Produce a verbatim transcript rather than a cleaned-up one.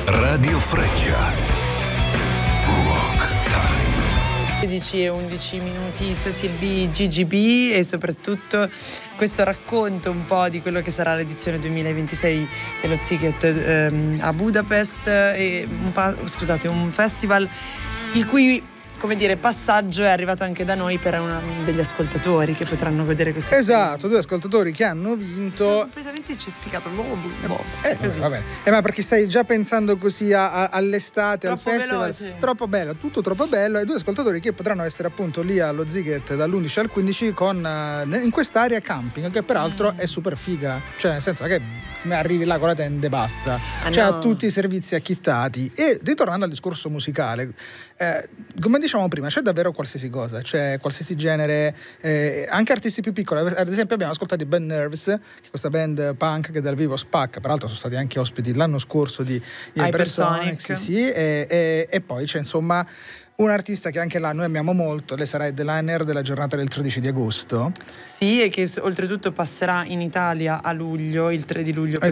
Radio Freccia. Rock Time. sedici e undici minuti, Cecil B, G G B, e soprattutto questo racconto un po' di quello che sarà l'edizione duemilaventisei dello Sziget ehm, a Budapest, e un pa- scusate, un festival il cui, come dire, passaggio è arrivato anche da noi per una degli ascoltatori che potranno godere questo. Esatto, due ascoltatori che hanno vinto. Sono completamente cespicato. Boh, boh, Eh, così. vabbè. Eh, ma perché stai già pensando così a, a, all'estate, Troppo al festival? veloce. Troppo bello, tutto troppo bello. E due ascoltatori che potranno essere appunto lì allo Sziget dall'undici al quindici con, uh, in quest'area camping, che peraltro Mm. è super figa. Cioè, nel senso che arrivi là con la tenda e basta. Ah, Cioè, no. ha tutti i servizi acchittati. E ritornando al discorso musicale, eh, come dicevamo prima, c'è davvero qualsiasi cosa, cioè qualsiasi genere, eh, anche artisti più piccoli. Ad esempio abbiamo ascoltato i Bad Nerves, che è questa band punk che dal vivo spacca, peraltro sono stati anche ospiti l'anno scorso di, di Hypersonic. Hypersonic, sì, sì, e, e, e poi c'è insomma un artista che anche là noi amiamo molto. Lei sarà headliner della giornata del tredici di agosto. Sì, e che s- oltretutto passerà in Italia a luglio, il tre di luglio, per